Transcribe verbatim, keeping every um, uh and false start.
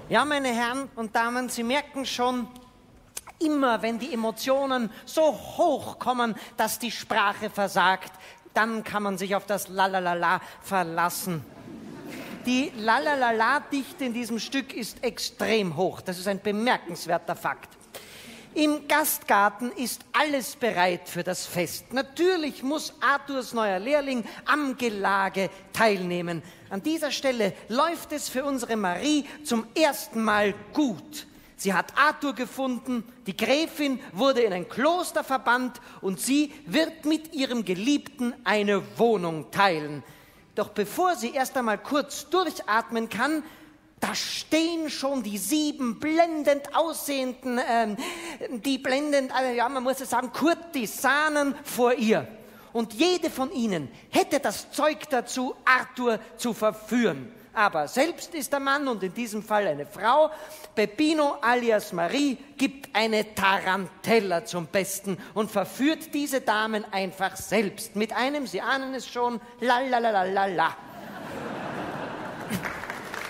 Ja, meine Herren und Damen, Sie merken schon, immer wenn die Emotionen so hoch kommen, dass die Sprache versagt, dann kann man sich auf das Lalalala verlassen. Die Lalalala-Dichte in diesem Stück ist extrem hoch. Das ist ein bemerkenswerter Fakt. Im Gastgarten ist alles bereit für das Fest. Natürlich muss Arthurs neuer Lehrling am Gelage teilnehmen. An dieser Stelle läuft es für unsere Marie zum ersten Mal gut. Sie hat Arthur gefunden, die Gräfin wurde in ein Kloster verbannt und sie wird mit ihrem Geliebten eine Wohnung teilen. Doch bevor sie erst einmal kurz durchatmen kann, da stehen schon die sieben blendend aussehenden, ähm, die blendend, also ja, man muss es sagen, Kurtisanen vor ihr. Und jede von ihnen hätte das Zeug dazu, Arthur zu verführen. Aber selbst ist der Mann und in diesem Fall eine Frau. Peppino alias Marie gibt eine Tarantella zum Besten und verführt diese Damen einfach selbst. Mit einem, Sie ahnen es schon, la la la la la la.